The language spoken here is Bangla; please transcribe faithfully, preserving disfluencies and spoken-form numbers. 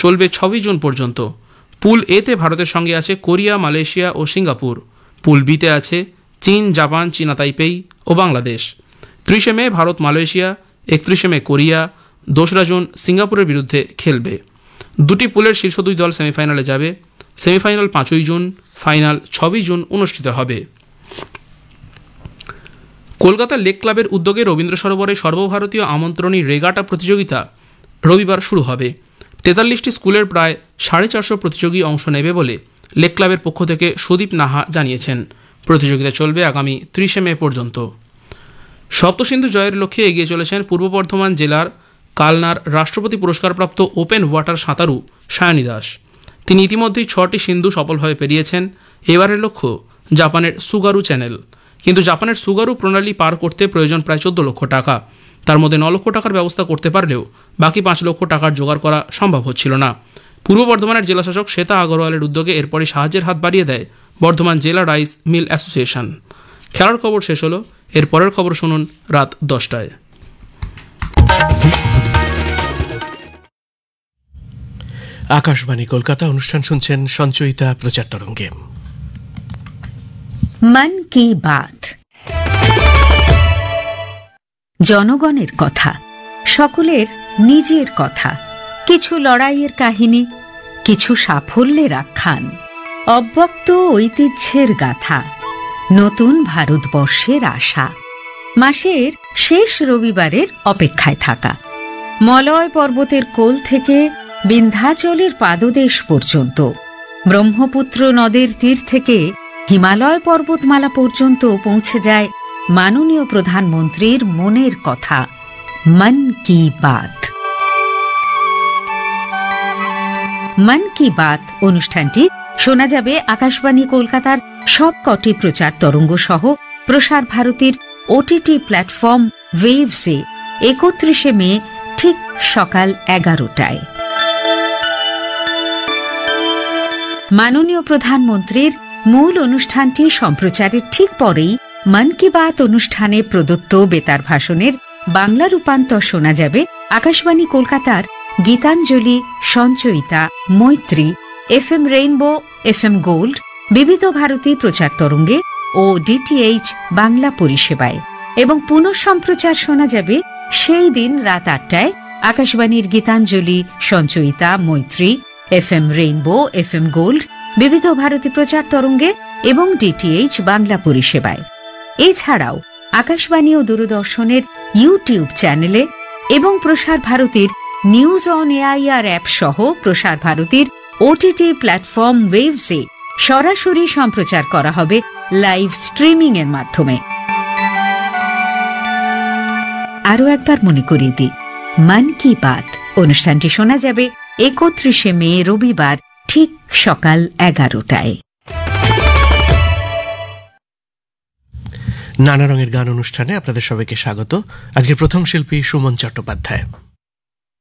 চলবে ছয়ই জুন পর্যন্ত। পুল এতে ভারতের সঙ্গে আছে কোরিয়া, মালয়েশিয়া ও সিঙ্গাপুর। পুল বিতে আছে চীন, জাপান, চীনা তাইপেই ও বাংলাদেশ। ত্রিশে মে ভারত মালয়েশিয়া, একত্রিশে মে কোরিয়া, দোসরা জুন সিঙ্গাপুরের বিরুদ্ধে খেলবে। দুটি পুলের শীর্ষ দুই দল সেমিফাইনালে যাবে। সেমিফাইনাল পাঁচই জুন, ফাইনাল ছয়ই জুন অনুষ্ঠিত হবে। কলকাতা লেক ক্লাবের উদ্যোগে রবীন্দ্র সরোবরে সর্বভারতীয় আমন্ত্রণী রেগাটা প্রতিযোগিতা রবিবার শুরু হবে। তেতাল্লিশটি স্কুলের প্রায় সাড়ে চারশো প্রতিযোগী অংশ নেবে বলে লেক ক্লাবের পক্ষ থেকে সুদীপ নাহা জানিয়েছেন। প্রতিযোগিতা চলবে আগামী ত্রিশে মে পর্যন্ত। সপ্তসিন্ধু জয়ের লক্ষ্যে এগিয়ে চলেছেন পূর্ব বর্ধমান জেলার কালনার রাষ্ট্রপতি পুরস্কারপ্রাপ্ত ওপেন ওয়াটার সাঁতারু সায়নী দাস। তিনি ইতিমধ্যেই ছটি সিন্ধু সফলভাবে পেরিয়েছেন। এবারের লক্ষ্য জাপানের সুগারু চ্যানেল। কিন্তু জাপানের সুগারু প্রণালী পার করতে প্রয়োজন প্রায় চোদ্দ লক্ষ টাকা। তার মধ্যে ন লক্ষ টাকার ব্যবস্থা করতে পারলেও বাকি পাঁচ লক্ষ টাকার জোগাড় করা সম্ভব হচ্ছিল না। পূর্ব বর্ধমানের জেলাশাসক শ্বেতা আগরওয়ালের উদ্যোগে এরপরই সাহায্যের হাত বাড়িয়ে দেয় বর্ধমান জেলা রাইস মিল অ্যাসোসিয়েশন। খেলার খবর শেষ হলো। এর পরের খবর শুনুন রাত দশটায়। আকাশবাণী কলকাতা, অনুষ্ঠান শুনছেন সঞ্চয়িতা প্রচার তরঙ্গে। মন কি বাত, জনগণের কথা, সকলের নিজের কথা, কিছু লড়াইয়ের কাহিনী, কিছু সাফল্যের আখ্যান, অব্যক্ত ঐতিহ্যের গাথা, নতুন ভারতবর্ষের আশা। মাসের শেষ রবিবারের অপেক্ষায় থাকা, মলয় পর্বতের কোল থেকে বিন্ধ্যাচলের পাদদেশ পর্যন্ত, ব্রহ্মপুত্র নদের তীর থেকে হিমালয় পর্বতমালা পর্যন্ত পৌঁছে যায় মাননীয় প্রধানমন্ত্রীর মনের কথা। মন কি বাত। মন কি বাত অনুষ্ঠানটি শোনা যাবে আকাশবাণী কলকাতার সবকটি প্রচার তরঙ্গ সহ প্রসার ভারতীর ওটিটি প্ল্যাটফর্ম ওয়েভসে একত্রিশে মে ঠিক সকাল এগারোটায়। মাননীয় প্রধানমন্ত্রীর মূল অনুষ্ঠানটি সম্প্রচারের ঠিক পরেই মন কি বাত অনুষ্ঠানে প্রদত্ত বেতার ভাষণের বাংলা রূপান্তর শোনা যাবে আকাশবাণী কলকাতার গীতাঞ্জলি, সঞ্চয়িতা, মৈত্রী, F M rainbow, F M gold, বিবিধ ভারতী প্রচার তরঙ্গে ও ডিটিএইচ বাংলা পরিষেবায়। এবং পুনঃ সম্প্রচার শোনা যাবে সেই দিন রাত আটটায় আকাশবাণীর গীতাঞ্জলি, সঞ্চয়িতা, মৈত্রী, F M rainbow, F M gold, বিবিধ ভারতী প্রচার তরঙ্গে এবং ডিটিএইচ বাংলা পরিষেবায়। এছাড়াও আকাশবাণী ও দূরদর্শনের ইউটিউব চ্যানেলে এবং প্রসার ভারতীর নিউজ অন এআইআর অ্যাপ সহ প্রসার ভারতীর ওটিটি প্ল্যাটফর্ম ওয়েভসে সরাসরি সম্প্রচার করা হবে লাইভ স্ট্রিমিং এর মাধ্যমে। আরও একবার মনে করিয়ে দিই, মন কি বাত অনুষ্ঠানটি শোনা যাবে একত্রিশে মে রবিবার ঠিক সকাল এগারোটায়। নানা রঙের গান অনুষ্ঠানে আপনাদের সবাইকে স্বাগত। আজকের প্রথম শিল্পী সুমন চট্টোপাধ্যায়।